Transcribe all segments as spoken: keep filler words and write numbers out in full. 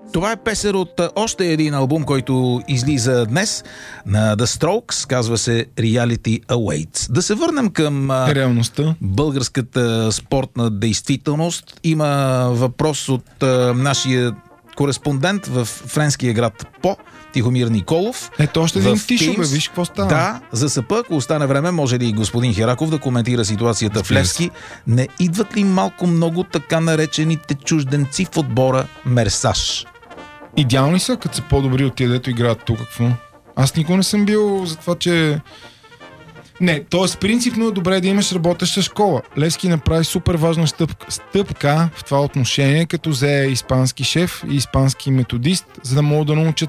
Това е песен от още един албум, който излиза днес на The Strokes, казва се Reality Awaits. Да се върнем към реалността. Българската спортна действителност. Има въпрос от а, нашия кореспондент в френския град По, Тихомир Николов. Ето още един тишо, бе, виж какво става. Да, за СП, ако остане време, може ли господин Хераков да коментира ситуацията Спирс. в Левски? Не идват ли малко много така наречените чужденци в отбора Мерсаж? Идеални са, като са по-добри от тия, дето играят тук. Какво? Аз никога не съм бил за това, че... Не, т.е. принципно е добре да имаш работеща школа. Левски направи супер важна стъпка, стъпка в това отношение, като взе испански шеф и испански методист, за да могат да научат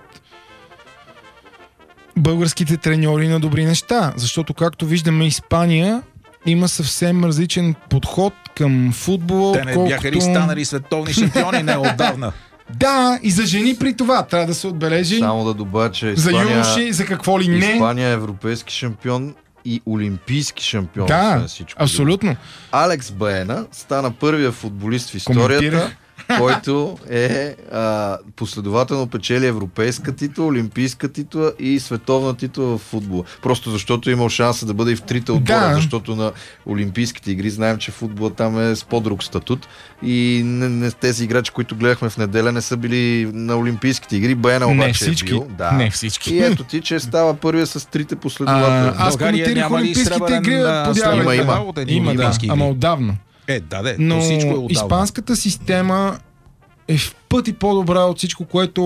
българските треньори на добри неща. Защото, както виждаме, Испания има съвсем различен подход към футбола. Те не отколкото... бяха ли станали световни шампиони не отдавна? Да, и за жени при това трябва да се отбележи. Само да добавя, че Испания, за юноши, за какво ли не. Испания е европейски шампион и олимпийски шампион. Да, абсолютно. Алекс Баена стана първия футболист в историята, който е а, последователно печели европейска титла, олимпийска титла и световна титла в футбола. Просто защото е имал шанса да бъде и в трите отбора, да. Защото на олимпийските игри знаем, че футбола там е с по-друг статут и не, не, тези играчи, които гледахме в неделя, не са били на олимпийските игри. Баена обаче не всички. е бил. Да. Не всички. И ето ти, че става първия с трите последователни. Аз коментирах олимпийските игри. Има, има. Има, да. Ама отдавна. Е, да, де, но всичко е отдавна. Испанската система е в пъти по-добра от всичко, което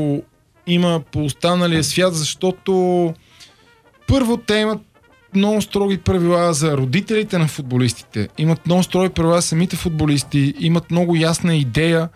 има по останалия свят, защото първо те имат много строги правила за родителите на футболистите, имат много строги правила за самите футболисти, имат много ясна идея,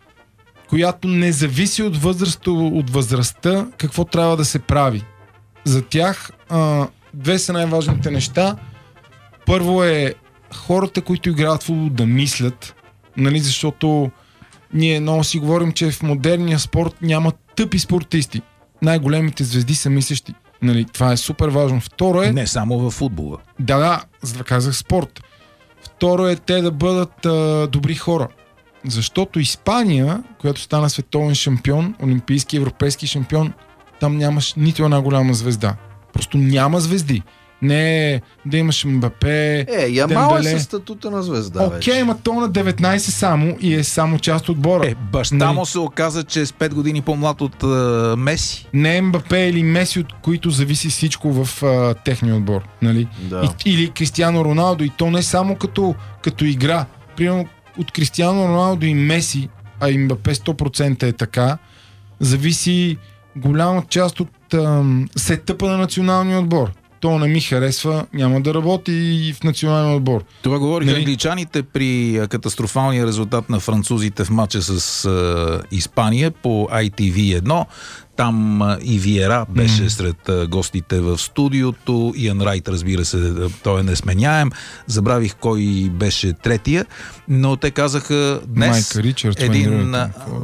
която не зависи от възрастта, от възрастта какво трябва да се прави. За тях а, две са най-важните неща. Първо е хората, които играят футбол, да мислят, нали, защото ние много си говорим, че в модерния спорт няма тъпи спортисти. Най-големите звезди са мислещи. Нали, това е супер важно. Второ е... Не само във футбола. Да, да, за да казах спорт. Второ е те да бъдат а, добри хора. Защото Испания, която стана световен шампион, олимпийски, европейски шампион, там нямаш нито една голяма звезда. Просто няма звезди. Не да имаш Мбапе, Е, Ямал е със статута на звезда. Окей, ама то на деветнайсет само и е само част от отбора. Е, баща му се оказа, че е с пет години по-млад от uh, Меси. Не е Мбапе или Меси, от които зависи всичко в uh, техния отбор. Нали? Да. И, или Кристиано Роналдо. И то не само като, като игра. Примерно от Кристиано Роналдо и Меси, а и Мбапе сто процента е така, зависи голяма част от uh, сетъпа на националния отбор. То не ми харесва, няма да работи и в националния отбор. Това говориха нали? англичаните при катастрофалния резултат на французите в матча с uh, Испания по Ай Ти Ви едно. Там uh, и Виера беше mm. сред uh, гостите в студиото. Иан Райт, разбира се, той е несменяем. Забравих кой беше третия, но те казаха днес Майка Ричардс, един...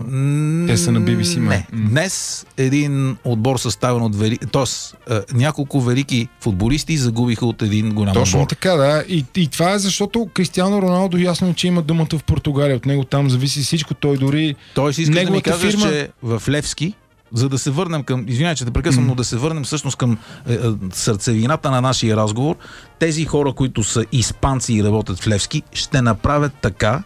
Те са на Би Би Си. Не, днес един отбор съставен от вели... Тоест, uh, няколко велики футболисти загубиха от един голям Точно отбор. така, да. И, и това е защото Кристиано Роналдо ясно, че има думата в Португалия. От него там зависи всичко. Той дори... Той си иска да ми кажеш, фирма... че в Левски, за да се върнем към... Извинявай, че те прекъсвам, mm. но да се върнем всъщност към е, е, сърцевината на нашия разговор. Тези хора, които са испанци и работят в Левски, ще направят така,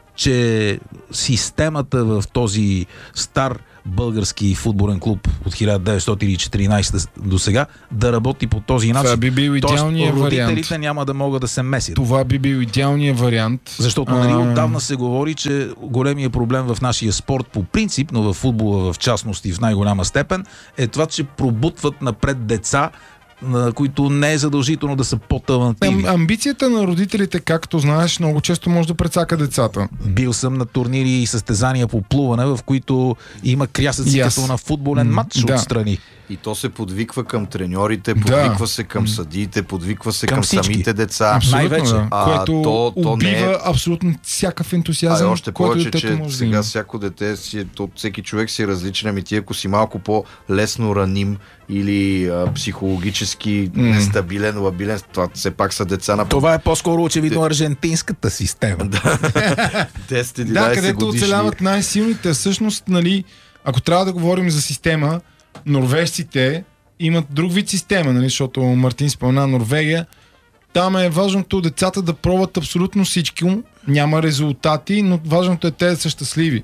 че системата в този стар български футболен клуб от хиляда деветстотин и четиринайсета до сега да работи по този начин. Това би бил идеалният вариант. Родителите няма да могат да се месят. Това би бил идеалният вариант. Защото нали, отдавна се говори, че големият проблем в нашия спорт по принцип, но в футбола в частност и в най-голяма степен, е това, че пробутват напред деца, на които не е задължително да са по-талантливи. Амбицията на родителите, както знаеш, много често може да прецака децата. Бил съм на турнири и състезания по плуване, в които има крясъци yes. като на футболен матч да. отстрани. И то се подвиква към треньорите, подвиква да. се към съдиите, подвиква се към, към самите деца. Абсолютно, най-вече. Да. А, което то, то убива не е... абсолютно всякакъв ентусиазъм. А още повече, че може сега да всяко дете, си, то, всеки човек си е различен. Ами ти, ако си малко по-лесно раним или а, психологически mm. нестабилен, лабилен, това все пак са деца на... Това е по-скоро очевидно Де... аржентинската система. десет-единайсет да, където годишни. оцеляват най-силните. Всъщност, нали, Ако трябва да говорим за система, норвежците имат друг вид система, нали, защото Мартин спомена Норвегия. Там е важното децата да пробват абсолютно всичко, няма резултати, но важното е те да са щастливи.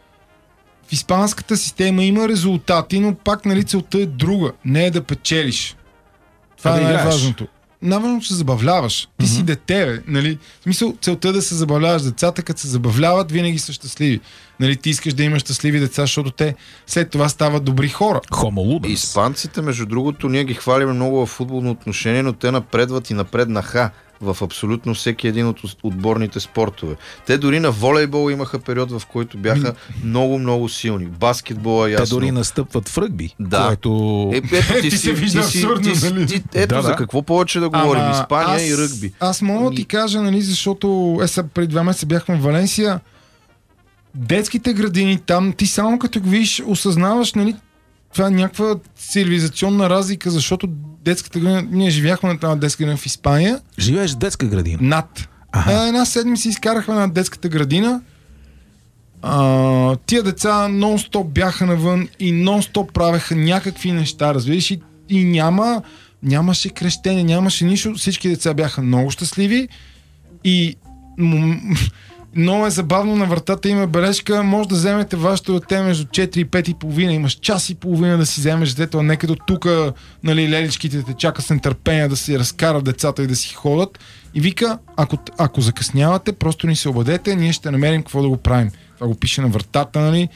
В испанската система има резултати, но пак нали, целта е друга, не е да печелиш. Това а е да най-важното. Най-важното се забавляваш. Ти mm-hmm. си дете, бе. Нали? В смисъл, целта е да се забавляваш. Децата, като се забавляват, винаги са щастливи. Нали? Ти искаш да имаш щастливи деца, защото те след това стават добри хора. Homo ludens. Испанците, между другото, ние ги хвалиме много в футболно отношение, но те напредват и напреднаха в абсолютно всеки един от отборните спортове. Те дори на волейбол имаха период, в който бяха много-много силни. Баскетбола ясно. Те дори настъпват в ръгби. Да. Което... Е, ето, ти, ти се вижда абсурдно, нали? Ти, ето да, за да. какво повече да говорим. Ама, Испания аз, и ръгби. Аз мога да ти кажа, нали, защото е, са, преди два месеца бяхме в Валенсия. Детските градини там, ти само като го видиш, осъзнаваш, нали, това е някаква цивилизационна разлика, защото детската градина, ние живяхме на тази детска градина в Испания. Живееш в детска градина? Над. А, една седмица изкарахме на детската градина. А, тия деца нон-стоп бяха навън и нон-стоп правеха някакви неща, разбираш, и, и няма, нямаше крещене, нямаше нищо. Всички деца бяха много щастливи и м- много е забавно, на вратата има бележка, може да вземете вашето дете между четири и пет и половина, имаш час и половина да си вземеш детето, а не като тук, нали, леличките те чака с нетърпение да си разкарат децата и да си ходят. И вика, ако, ако закъснявате, просто ни се обадете, ние ще намерим какво да го правим. Това го пише на вратата, нали.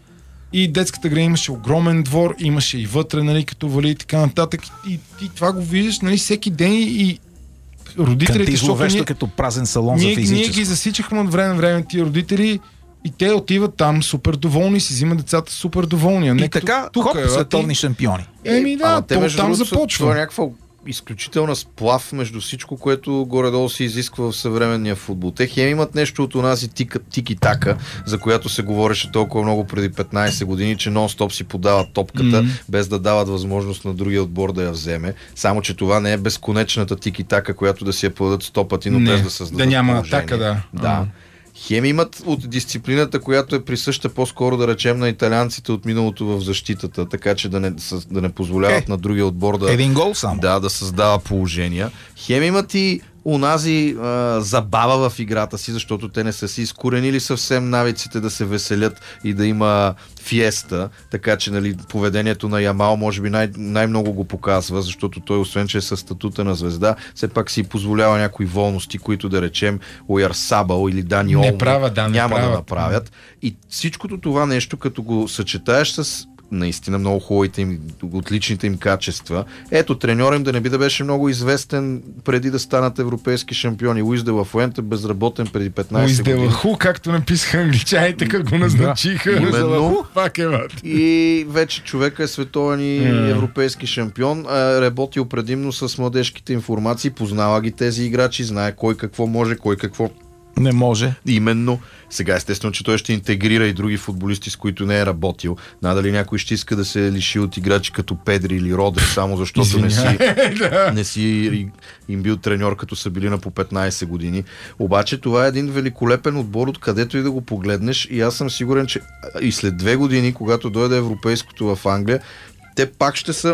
И детската градина имаше огромен двор, имаше и вътре, нали, като вали и така нататък. И ти това го виждаш, нали, всеки ден и родителите, защото ние, като празен салон ние, за физическо. ние ги засичахме от време на време тия родители и те отиват там супер доволни, си взимат децата супер доволни. А не и така, тук, хоп, е, световни ти... шампиони. Еми да, Ама те, то, между там другото, започва. Това е някаква изключителна сплав между всичко, което горе-долу се изисква в съвременния футбол. Те хем имат нещо от онази тики-така, за която се говореше толкова много преди петнайсет години, че нон-стоп си подават топката, mm-hmm. без да дават възможност на другия отбор да я вземе. Само, че това не е безконечната тики-така, която да си я подадат сто пъти, но не, без да създадат да няма положение. атака, да. Да. Хем имат от дисциплината, която е присъща по-скоро, да речем, на италианците от миналото в защитата, така че да не, да не позволяват okay. на другия отбор да, един гол само. Да, да създава положения. Хем имат и унази а, забава в играта си, защото те не са си изкоренили съвсем навиците да се веселят и да има фиеста, така че, нали, поведението на Ямал може би най- най-много го показва, защото той, освен че е със статута на звезда, все пак си позволява някои волности, които, да речем, Оярсабал или Дани Олмо да, няма правят. да направят. И всичкото това нещо, като го съчетаеш с наистина много хубавите им, отличните им качества. Ето, треньор им да не би да беше много известен преди да станат европейски шампиони. Луис де ла Фуенте, безработен преди петнайсет години. Луис де ла Ху, както написаха англичаните, как го назначиха. Именно. Пак е ват. И вече човека е световен и европейски шампион. Е работил предимно с младежките информации, познава ги тези играчи, знае кой какво може, кой какво не може. Именно. Сега естествено, че той ще интегрира и други футболисти, с които не е работил. Надали някой ще иска да се лиши от играчи като Педри или Родри, само защото не си, не си им бил треньор, като са били на по петнайсет години. Обаче това е един великолепен отбор, откъдето и да го погледнеш, и аз съм сигурен, че и след две години, когато дойде европейското в Англия, те пак ще са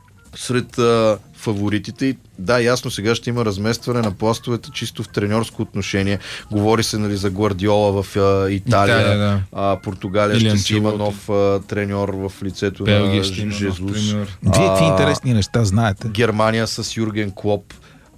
сред а, фаворитите. И да, ясно, сега ще има разместване на пластовете чисто в треньорско отношение. Говори се, нали, за Гвардиола в а, Италия, Италия да. а, Португалия Илиан ще си има Чилото. нов а, треньор в лицето Белгия на ще има Жезус. нов треньор. Вие какви интересни неща знаете? Германия с Юрген Клоп.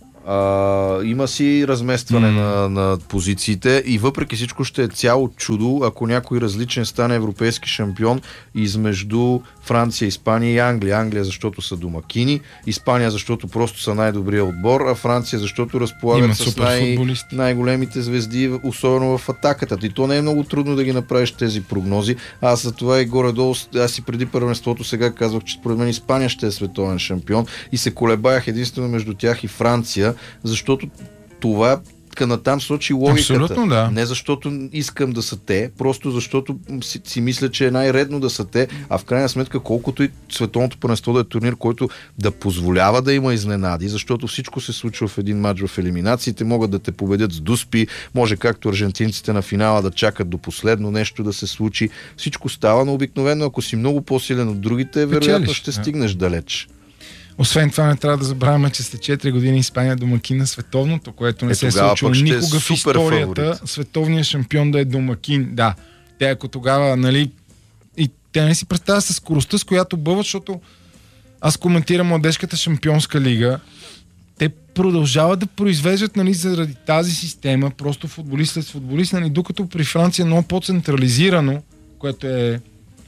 А, има си разместване mm. на, на позициите и въпреки всичко ще е цяло чудо, ако някой различен стане европейски шампион измежду Франция, Испания и Англия. Англия, защото са домакини, Испания, защото просто са най-добрия отбор, а Франция, защото разполагат с най- най-големите звезди, особено в атаката. И то не е много трудно да ги направиш тези прогнози. Аз за това и горе-долу, аз и преди първенството сега казвах, че според мен Испания ще е световен шампион и се колебаях единствено между тях и Франция, защото това оттук натам сочи логиката. Абсолютно, да. Не защото искам да са те, просто защото си, си мисля, че е най-редно да са те, а в крайна сметка колкото и световното първенство да е турнир, който да позволява да има изненади, защото всичко се случва в един матч в елиминациите, могат да те победят с дуспи, може както аржентинците на финала да чакат до последно нещо да се случи. Всичко става, но обикновено, ако си много по-силен от другите, вероятно ще да. стигнеш далеч. Освен това не трябва да забравяме, че след четири години Испания домакин на световното, което не е, се е случило е никога в историята. Фаворит. Световният шампион да е домакин. Да, те ако тогава, нали, и те не си представят със скоростта, с която бъват, защото аз коментирам младежката шампионска лига, те продължават да произвеждат, нали, заради тази система, просто футболист след футболист, нали, докато при Франция е много по-централизирано, което е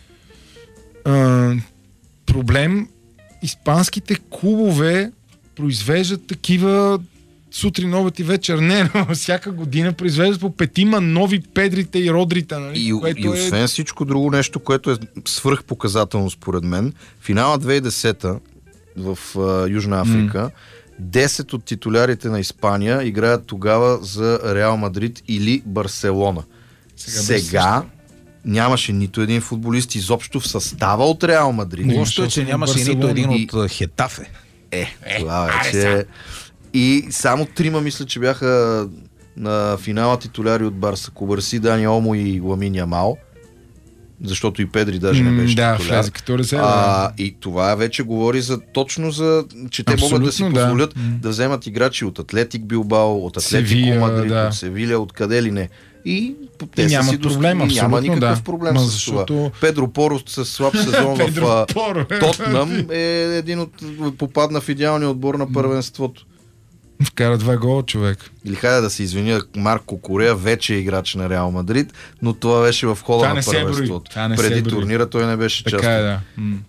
а, проблем. Испанските клубове произвеждат такива сутрин, обед и вечер. Не, но всяка година произвеждат по петима нови Педрите и Родрите. Нали? И, което и освен е... всичко друго нещо, което е свръхпоказателно според мен, финала две хиляди и десета в uh, Южна Африка, mm. десет от титулярите на Испания играят тогава за Реал Мадрид или Барселона. Сега, Сега нямаше нито един футболист изобщо в състава от Реал Мадрид. Лошото е, че нямаше Барселона. Нито един от и... Хетафе. Е, е това вече... И само трима мисля, че бяха на финала титуляри от Барса. Кубарси, Дани Олмо и Ламин Ямал. Защото и Педри даже не беше да, титуляр. Влезе, а, и това вече говори за точно за, че те абсолютно могат да си позволят да. да вземат играчи от Атлетик Билбао, от Атлетико Мадрид, да. от Севиля, от къде ли не. И те и няма си проблем, дост... няма никакъв да. проблем Ма, с защото... това. Педро Поро с слаб сезон в Тотнъм е един от попадна в идеалния отбор на първенството. Вкара два гола, човек. Или хайде да се извиня, Марко Корея вече е играч на Реал Мадрид, но това беше в хода на първенството. Преди турнира той не беше част. Така е, да. М-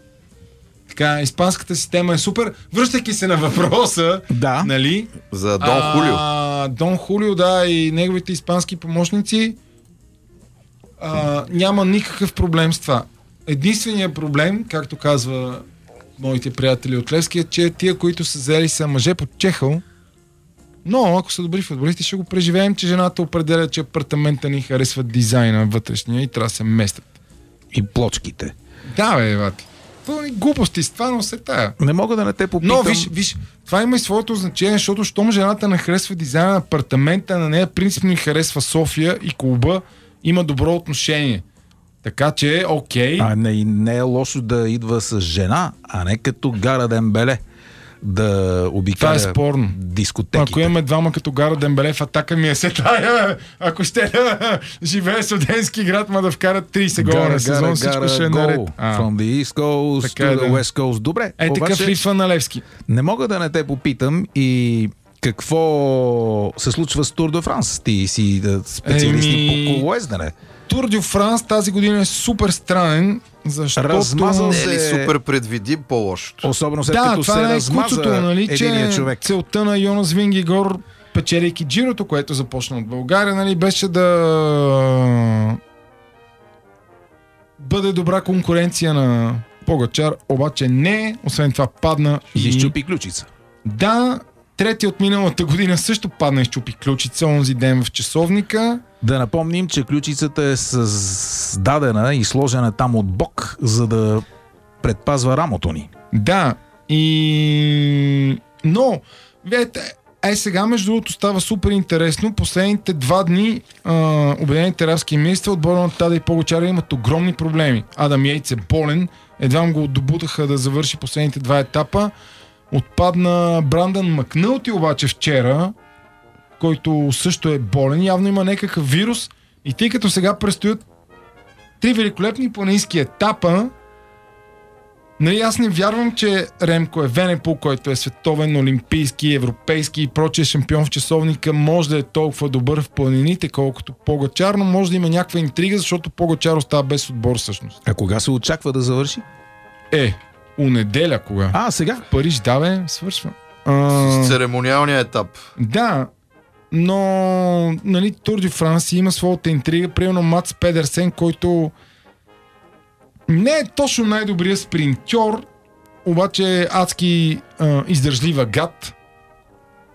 така, испанската система е супер. Връщайки се на въпроса, да. Нали? За Дон Хулио. А, Дон Хулио, да, и неговите испански помощници, а, няма никакъв проблем с това. Единственият проблем, както казва моите приятели от Левски, е, че тия, които са взели са мъже под чехъл, но ако са добри футболисти, ще го преживеем, че жената определя, че апартамента ни харесва дизайна вътрешния и трябва да се местят. И плочките. Да, бе, бати. Пълни глупости с това, но се тая. Не мога да не те попитам. Но виж, виж, това има и своето значение, защото щом жената не харесва дизайна на апартамента, на нея принципно и харесва София и клуба, има добро отношение. Така че, окей. А не, не е лошо да идва с жена, а не като Гара Дембеле да обикаля това е спорно. Дискотеките. Ако имаме двама като Гара Дембеле в атака, ми е се тая. Ако ще да живее студентски град, ма да вкарат трийсет гола на сезон, гара, всичко гара, ще е наред. From the East Coast така to the да. West Coast. Добре. Е, обаче, такъв рифа на Левски. Не мога да не те попитам и какво се случва с Тур де Франс. Ти си специалисти Еми... по колоездене. Тур де Франс тази година е супер странен, защото... Размазал се... Не е ли супер предвидим по-лошото? Особено след да, като се е размаза куцото, нали, единия че човек. Целта на Йонас Вингигор, печелейки Джирото, което започна от България, нали, беше да бъде добра конкуренция на Погачар, обаче не, освен това падна и... изчупи ключица. Да, трети от миналата година също падна и изчупи ключица онзи ден в часовника. Да напомним, че ключицата е създадена и сложена там от Бог, за да предпазва рамото ни. Да, и... но, видите, е сега между другото става супер интересно. Последните два дни а, Обединените арабски емирства, отбора на Тадей Погачар имат огромни проблеми. Адам Йейтс е болен, едва му го добутаха да завърши последните два етапа. Отпадна Брандън Макнълти обаче вчера, който също е болен. Явно има някакъв вирус. И тъй като сега предстоят три великолепни планински етапа, нали, аз не вярвам, че Ремко Евенепол, който е световен, олимпийски, европейски и прочие шампион в часовника, може да е толкова добър в планините, колкото Погачар, но може да има някаква интрига, защото Погачар остава без отбор всъщност. А кога се очаква да завърши? Е, у неделя кога? А, сега? В Париж, да бе, свършва. А... С церемониалния етап. Да, но нали, Тур де Франс има своята интрига. Примерно Мац Педерсен, който не е точно най-добрият спринтьор, обаче е адски а, издържлива гад.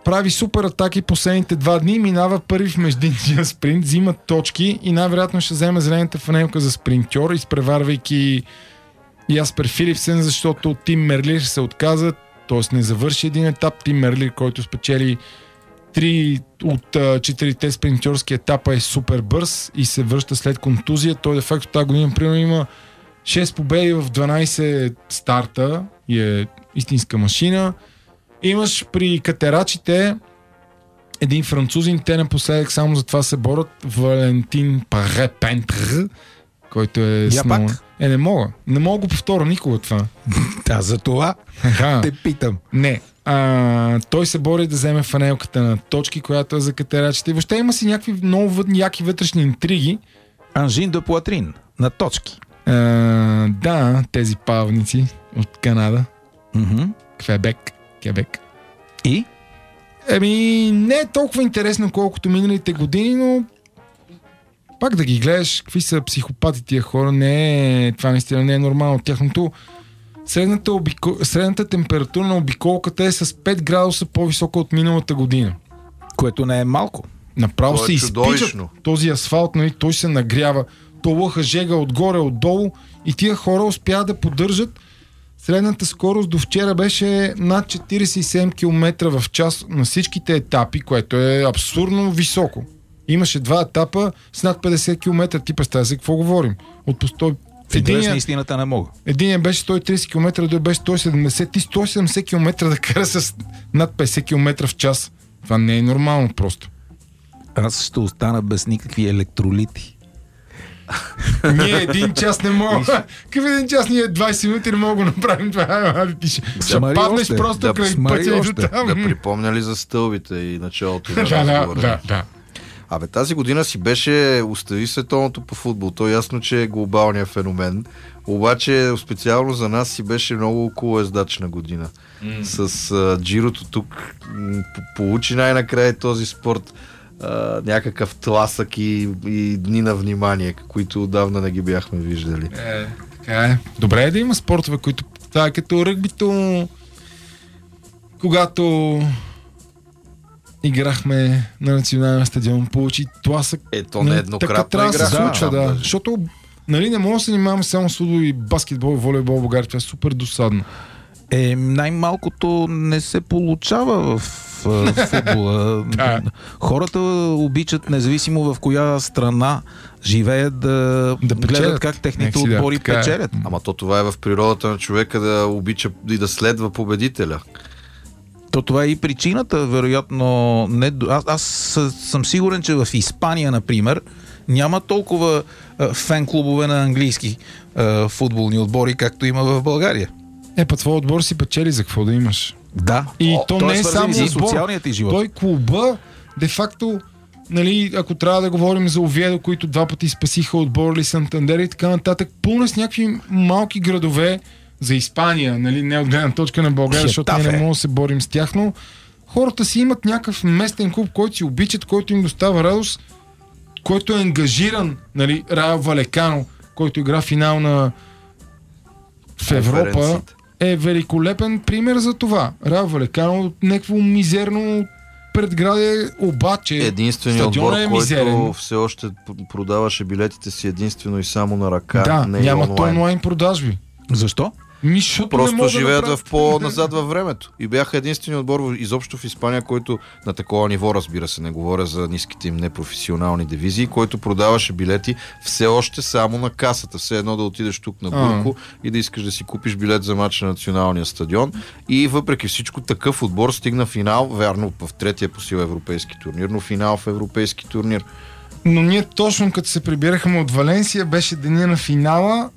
прави супер атаки последните два дни, минава първи в междинния спринт, взима точки и най-вероятно ще вземе зелената фанелка за спринтьор, изпреварвайки Яспер Филипсен, защото Тим Мерлир се отказа, т.е. не завърши един етап. Тим Мерлир, който спечели три от четирите спринтьорски етапа, е супер бърз и се връща след контузия. Той де факто тази година примерно има шест победи в дванайсет старта и е истинска машина. Имаш при катерачите един французин, те напоследък само за това се борят, Валентин Паре Пентр, който е Я много... пак? Е, не мога. Не мога го повторя никога това. Да, за това Аха. те питам. Не. А, той се бори да вземе фанелката на точки, която е за катерачите. И въобще има си някакви много въд, яки вътрешни интриги. Анжин де Пуатрин на точки. А, да, тези павници от Канада. Mm-hmm. Квебек. Кебек. И? Еми, не е толкова интересно, колкото миналите години, но пак да ги гледаш, какви са психопати тия хора, не е, това наистина не е нормално. Тяхното средната, обико... средната температура на обиколката е с пет градуса по-висока от миналата година. Което не е малко. Направо Това е се изпичат чудовищно. този асфалт, нали, той се нагрява, то лъха жега отгоре, отдолу и тия хора успяват да поддържат. Средната скорост до вчера беше над четирийсет и седем километра в час на всичките етапи, което е абсурдно високо. Имаше два етапа с над петдесет километра. Ти представя се какво говорим. От постой... В интерес Единия... на истината не мога. Единия беше сто и трийсет километра, другия беше сто и седемдесет и сто и седемдесет километра да кара с над петдесет километра в час. Това не е нормално просто. Аз ще остана без никакви електролити. Ние един час не мога. Какъв един час? Ние двайсет минути не мога да направим това. Ще Смари паднеш още. просто Да, край смари пътя и още. до там. Да припомня ли за стълбите и началото на Да, да, разговора? да, да. Абе, тази година си беше остави световното по футбол. То е ясно, че е глобалният феномен. Обаче специално за нас си беше много около ездачна година. Mm. С а, джирото тук м, получи най-накрая този спорт а, някакъв тласък и, и дни на внимание, които отдавна не ги бяхме виждали. Е, така е. Добре е да има спортове, които... Това е като ръгбито, когато играхме на националния стадион, получи тласък. Ето нееднократно така трябва да се играхме. случва, да. Да. Защото нали, не мога да се занимаваме само с футбол и баскетбол и волейбол в България. Това е супер досадно. Е, най-малкото не се получава в а, футбола. Да. Хората обичат, независимо в коя страна живеят, да, Да гледат печелят. как техните Нека си да, отбори така е. печелят. Ама то това е в природата на човека да обича и да следва победителя. То това е и причината, вероятно. Не, аз, аз съм сигурен, че в Испания, например, няма толкова а, фен-клубове на английски а, футболни отбори, както има в България. Е, па твой отбор си печели за какво да имаш. Да. И О, то той не е свързан само и с отбор. социалният ти живот. Той клуба, де-факто, нали, ако трябва да говорим за Овиедо, които два пъти спасиха отбор или Сантандер и така нататък, пълна с някакви малки градове за Испания, нали, не от гледна точка на България, защото ние не можем да се борим с тях, но хората си имат някакъв местен клуб, който си обичат, който им достава радост, който е ангажиран, нали, Рао Валекано, който игра финал на в Европа, Конференцията. е великолепен пример за това. Рао Валекано, някакво мизерно предградие, обаче Единственият стадионът отбор, е който мизерен. все още продаваше билетите си единствено и само на ръка, Да, не и нямат онлайн. онлайн продажби. Защо? Ми, защото не Просто могат да живеят направят- в по-назад във времето. И бяха единственият отбор изобщо в Испания, който на такова ниво, разбира се, не говоря за ниските им непрофесионални дивизии, който продаваше билети все още само на касата. Все едно да отидеш тук на Бурко и да искаш да си купиш билет за матч на националния стадион. И въпреки всичко такъв отбор стигна финал, вярно в третия по сила европейски турнир, но финал в европейски турнир. Но ние точно като се прибирахме от Валенсия, беше деня на финала.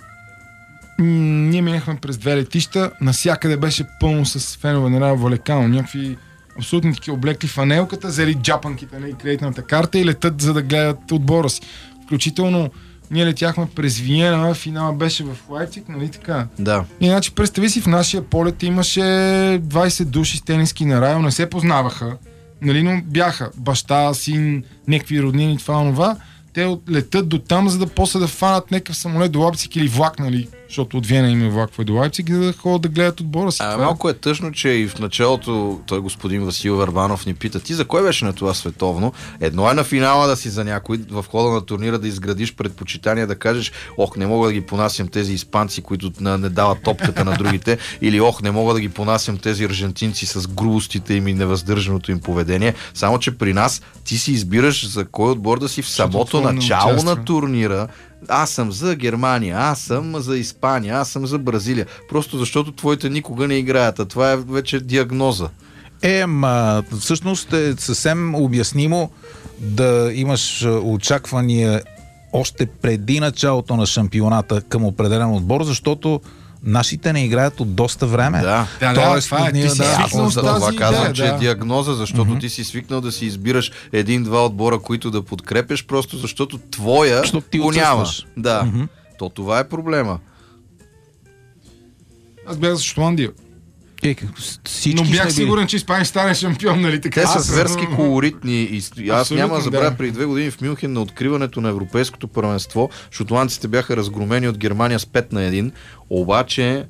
М, ние минахме през две летища, насякъде беше пълно с фенове на Рао Валекано. Някакви абсолютно такива облекли фанелката, взели джапанките на кредитната карта и летат за да гледат отбора си. Включително ние летяхме през Виена, финала беше в Лайпциг, нали така? Да. Иначе представи си, в нашия полет имаше двайсет души с тениски на Рао, не се познаваха, нали, но бяха баща, син, някакви роднини, това, онова. те летят до там, за да после да фанат някакъв самолет до Лайпциг или влак, нали? Защото от Виена има влак до Лайпциг, да ходят да гледат отбора си. А, малко е тъжно, че и в началото той господин Васил Върбанов ни пита: ти за кой беше на това световно? Едно е на финала да си за някой, в хода на турнира да изградиш предпочитания, да кажеш: ох, не мога да ги понасям тези испанци, които не дават топката на другите, или ох, не мога да ги понасям тези аржентинци с грубостите им и невъздържаното им поведение. Само че при нас ти си избираш за кой отбор да си в самото начало на турнира. Аз съм за Германия, аз съм за Испания, аз съм за Бразилия. Просто защото твоите никога не играят, а това е вече диагноза. Е, ма, всъщност е съвсем обяснимо да имаш очаквания още преди началото на шампионата към определен отбор, защото нашите не играят от доста време. Да, да, да, това е. Ти си свикнал с това тази казвам, идея, че да. е диагноза, защото Mm-hmm. ти си свикнал да си избираш един-два отбора, които да подкрепяш, просто защото твоя Защото ти го няма. отсъстваш. Да, Mm-hmm. то това е проблема. Аз бях за Шотландия. Е, всички Но бях сме сигурен, че Испания стане шампион, нали така? Те са Аз- зверски колоритни. И аз Абсолютно, няма да забравя, да. преди две години в Мюнхен на откриването на европейското първенство, шотландците бяха разгромени от Германия с пет на едно, обаче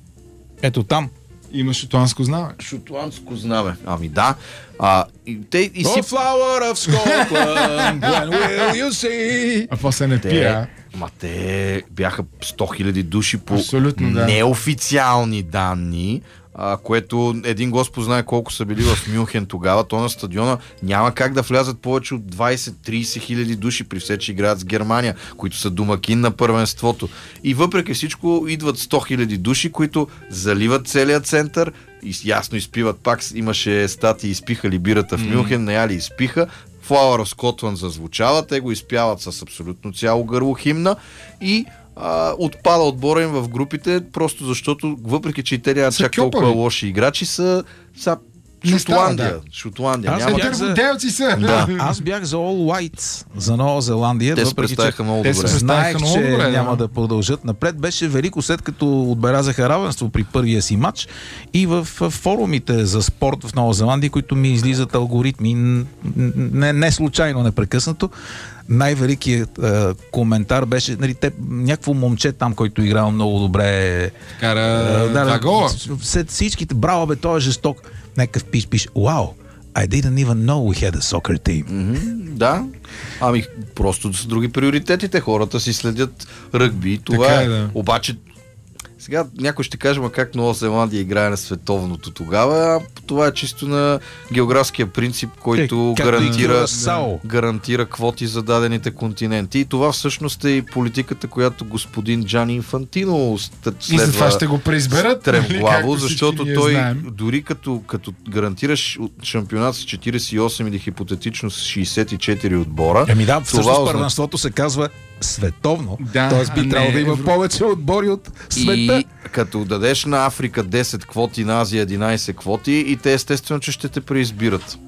Ето там. Има шотландско знаме. шотландско знаме. Ами да. А, и, те и си... Oh, flower of Scotland, when will you see? А после не Те, пия. ма те бяха сто хиляди души по Абсолютно, да. неофициални данни, а, което един Господ знае колко са били в Мюнхен тогава. То на стадиона няма как да влязат повече от двайсет-трийсет хиляди души, при все, че играят с Германия, които са домакин на първенството. И въпреки всичко идват сто хиляди души, които заливат целият център и ясно изпиват. Пак имаше статии: изпиха ли бирата в Мюнхен, наяли изпиха. Flower of Scotland зазвучава, те го изпяват с абсолютно цяло гърло химна и а, отпада отбора им в групите, просто защото, въпреки че и те нямат Са чак толкова кьопави. лоши играчи, са, са Не Шотландия. става, да. Шотландия. Аз Няма... бях Те за- девци са. Да. Аз бях за All Whites, за Нова Зеландия. Те се въпреки че представяха много те се добре. представяха знаех, много че добре, да. няма да продължат напред. Беше велико, след като отбелязаха равенство при първия си матч и в в форумите за спорт в Нова Зеландия, които ми излизат алгоритми, н- не, не случайно, непрекъснато. Най-великият е, коментар беше, нали, те, някакво момче там, който играл много добре. Кара Е, два гола. След всичките, браво бе, той е жесток. Някакъв пиш, пиш, вау, I didn't even know we had a soccer team. Мгм, да. Ами просто с други приоритетите. Хората си следят ръгби. Това Така е. е, да. Обаче сега някой ще каже: ма как Нова Зеландия играе на световното тогава? А това е чисто на географския принцип, който Е, както и гарантира, Кюрасао. гарантира квоти за дадените континенти. И това всъщност е и политиката, която господин Джани Инфантино ст- И за това следва ще го преизберат. стремглаво, както всички защото ние той знаем. дори като, като гарантираш шампионат с четирийсет и осем или хипотетично с шейсет и четири отбора. Еми да, всъщност означава- първенството се казва световно. Да, Тоест би а трябвало не да има евро. повече отбори от света. И като дадеш на Африка десет квоти, на Азия единайсет квоти, и те естествено, че ще те преизбират.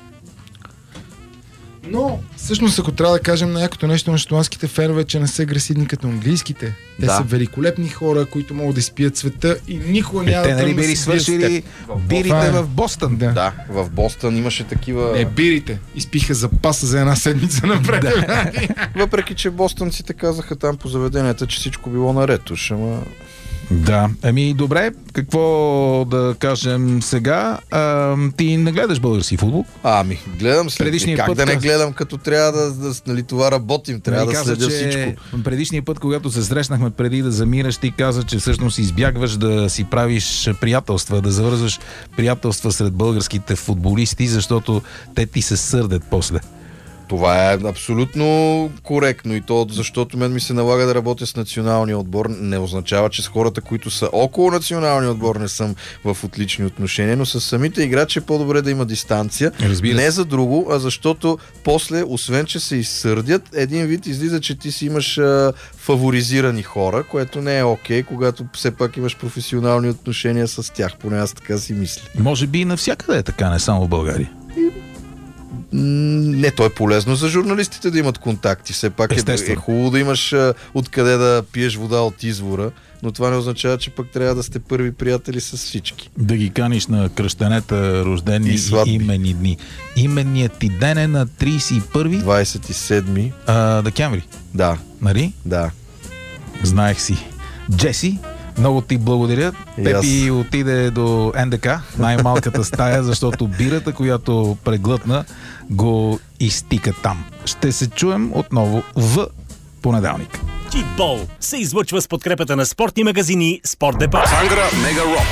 Но, всъщност, ако трябва да кажем най-якото нещо на шотландските фенове, че не са агресивни като английските. Те Да. са великолепни хора, които могат да изпият света и никога няма Те да нали тръгнат да били се бият с свършили теб. бирите Това е. в Бостън. Да. Да, в Бостън имаше такива... Не, бирите. Изпиха запаса за една седмица напред. Въпреки, че бостънците казаха там по заведенията, че всичко било наред. Уж, ама... Да. Ами добре, какво да кажем сега? А, ти не гледаш български футбол? Ами, гледам след... Предишния Как път да не каза- гледам, като трябва да, да нали, това работим, трябва Нали да каза, следя че всичко. предишния път, когато се срещнахме преди да замираш, ти каза, че всъщност избягваш да си правиш приятелства, да завързваш приятелства сред българските футболисти, защото те ти се сърдят после. Това е абсолютно коректно, и то защото мен ми се налага да работя с националния отбор. Не означава, че с хората, които са около националния отбор, не съм в отлични отношения, но с самите играчи е по-добре да има дистанция. Разбира се. Не за друго, а защото после, освен че се изсърдят, един вид излиза, че ти си имаш а, фаворизирани хора, което не е окей, когато все пак имаш професионални отношения с тях. Поне аз така си мисля. Може би и навсякъде е така, не само в България. Не, то е полезно за журналистите да имат контакти. Все пак е, е хубаво да имаш а, откъде да пиеш вода от извора, но това не означава, че пък трябва да сте първи приятели с всички. Да ги каниш на кръщенета, рождени и, и имени дни. Именният ти ден е на тридесет и първи двадесет и седми а, декември. Да. Нали? Да. Знаех си. Джеси, много ти благодаря. И Пепи аз. отиде до Ен Де Ка, най-малката стая, защото бирата, която преглътна, го изтика там. Ще се чуем отново в понеделник. Чипбол се излъчва с подкрепата на спортни магазини Спорт Депо. Тангра Мега Рок.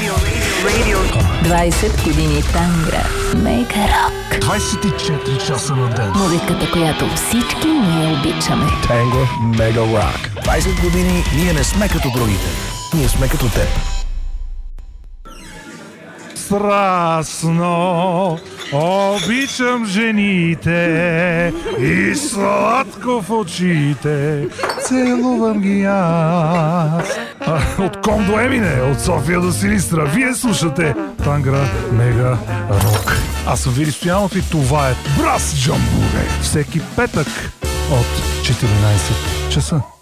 двадесет години Тангра Мега Рок. двадесет и четири часа на ден. Музиката, която всички ние обичаме. Тангра Мега Рок. двадесет години ние не сме като другите. Ние сме като теб. Страстно обичам жените и сладко в очите целувам ги аз. А, от Ком до Емине, от София до Силистра, вие слушате Тангра Мега Рок. Аз съм Вили Стоянов и това е Брас Джамбуре. Всеки петък от четиринадесет часа.